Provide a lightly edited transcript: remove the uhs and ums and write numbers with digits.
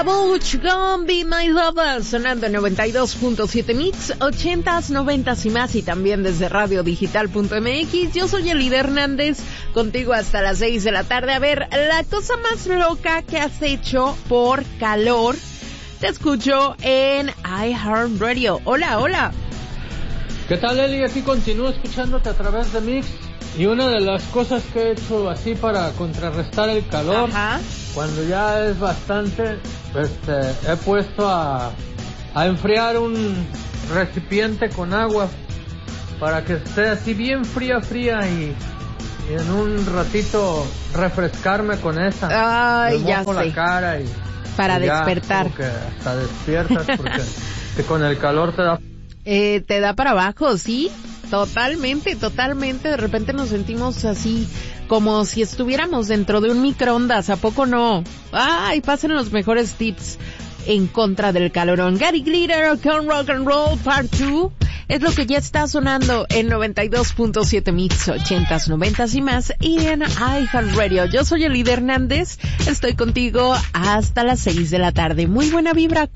Butch, Gonna Be My Lover, sonando en 92.7 Mix, 80s, 90s y más, y también desde radiodigital.mx. Yo soy Elida Hernández, contigo hasta las 6 de la tarde. A ver, la cosa más loca que has hecho por calor, te escucho en iHeartRadio. Hola, hola. ¿Qué tal, Eli? Aquí continúo escuchándote a través de Mix. Y una de las cosas que he hecho así para contrarrestar el calor, ajá, cuando ya es bastante, he puesto a enfriar un recipiente con agua para que esté así bien fría y en un ratito refrescarme con esa. Ay, me mojo ya sé. La cara y para y despertar. Ya, como que hasta despiertas porque que con el calor te da para abajo, ¿sí? Totalmente. De repente nos sentimos así como si estuviéramos dentro de un microondas. ¿A poco no? Ay, pasen los mejores tips en contra del calorón. Gary Glitter con Rock and Roll Part 2 es lo que ya está sonando en 92.7 Mix, 80s, 90s y más, y en iHeartRadio. Yo soy Elida Hernández, estoy contigo hasta las 6 de la tarde. Muy buena vibra.